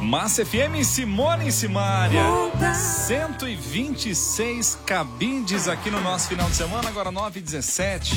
Massa FM, Simone e Simária. 126 cabides aqui no nosso final de semana, agora 9h17.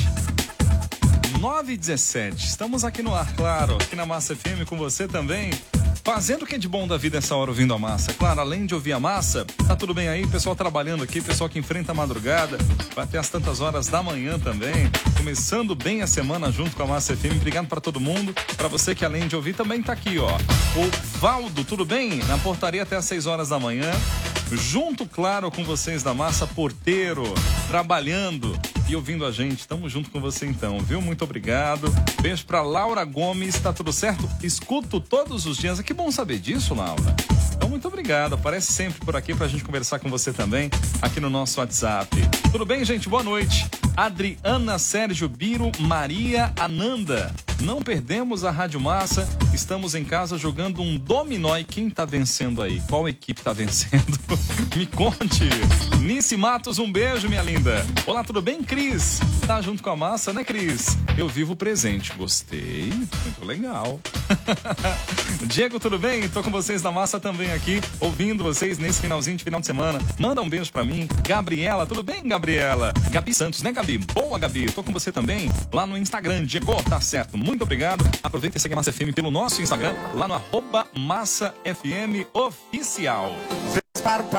9h17. Estamos aqui no ar, claro, aqui na Massa FM com você também. Fazendo o que é de bom da vida essa hora, ouvindo a Massa. Claro, além de ouvir a Massa, tá tudo bem aí? Pessoal trabalhando aqui, pessoal que enfrenta a madrugada, vai até as tantas horas da manhã também. Começando bem a semana junto com a Massa FM. Obrigado pra todo mundo. Pra você que além de ouvir também tá aqui, ó. O Valdo, tudo bem? Na portaria até às 6 horas da manhã. Junto, claro, com vocês da Massa, porteiro, trabalhando e ouvindo a gente. Tamo junto com você então, viu? Muito obrigado. Beijo pra Laura Gomes, tá tudo certo? Escuto todos os dias. Que bom saber disso, Laura. Então, muito obrigado. Aparece sempre por aqui pra gente conversar com você também, aqui no nosso WhatsApp. Tudo bem, gente? Boa noite. Adriana, Sérgio, Biro, Maria, Ananda. Não perdemos a Rádio Massa. Estamos em casa jogando um dominó. E quem tá vencendo aí? Qual equipe tá vencendo? Me conte. Nice Matos, um beijo, minha linda. Olá, tudo bem, Cris? Tá junto com a Massa, né, Cris? Eu vivo o presente. Gostei. Muito legal. Diego, tudo bem? Tô com vocês da Massa também aqui, ouvindo vocês nesse finalzinho de final de semana. Manda um beijo pra mim. Gabriela, tudo bem, Gabriela? Gabi Santos, né, Gabi? Boa, Gabi. Tô com você também lá no Instagram. Diego, tá certo. Muito obrigado. Aproveita e segue a Massa FM pelo nosso Instagram, lá no @MassaFM Oficial. Prepara o